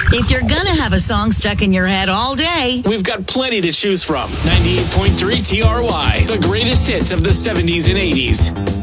If you're gonna have a song stuck in your head all day, we've got plenty to choose from. 98.3 TRY, the greatest hits of the 70s and 80s.